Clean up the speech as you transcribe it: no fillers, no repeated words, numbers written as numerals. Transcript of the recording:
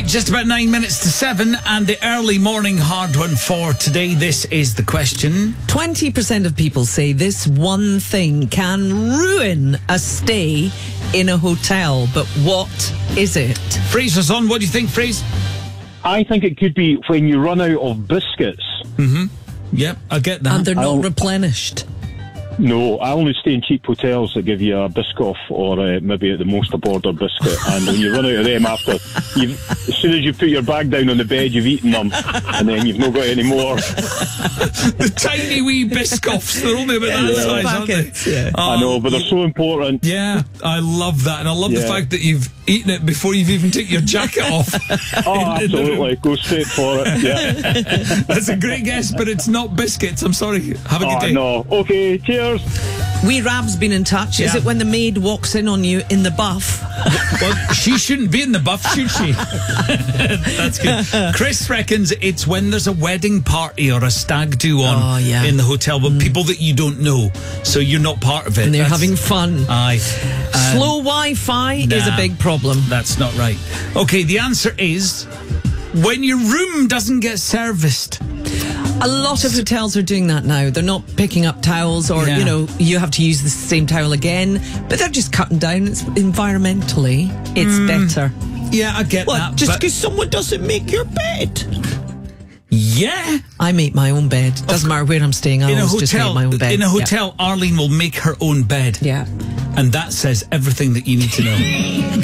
Right, just about 9 minutes to 7, and the early morning hard one for today. This is the question. 20% of people say this one thing can ruin a stay in a hotel, but what is it? Fraser's on. What do you think, Fraser? I think it could be when you run out of biscuits. Yep, I get that. And they're not replenished. No, I only stay in cheap hotels that give you a Biscoff or maybe at the most a Border biscuit. And when you run out of them after, as soon as you put your bag down on the bed, you've eaten them, and then you've not got any more. The tiny wee Biscoffs, they're only about that size, aren't they? Yeah. I know, but they're so important. Yeah, I love that. And I love the fact that you've eaten it before you've even taken your jacket off. Oh, absolutely. Go straight for it. Yeah. That's a great guess, but it's not biscuits. I'm sorry. Have a good day. No. Okay, cheers. Wee Rab's been in touch. Is Yeah. it when the maid walks in on you in the buff? Well, she shouldn't be in the buff, should she? That's good. Chris reckons it's when there's a wedding party or a stag do on in the hotel with people that you don't know, so you're not part of it. And they're having fun. Aye. Slow Wi-Fi is a big problem. That's not right. Okay, the answer is when your room doesn't get serviced. A lot of hotels are doing that now. They're not picking up towels or, you have to use the same towel again, but they're just cutting down. It's environmentally, it's better. Yeah, I get that. Just but- because someone doesn't make your bed. Yeah. I make my own bed. Doesn't matter where I'm staying, I always just make my own bed. In a hotel, Arlene will make her own bed. Yeah. And that says everything that you need to know.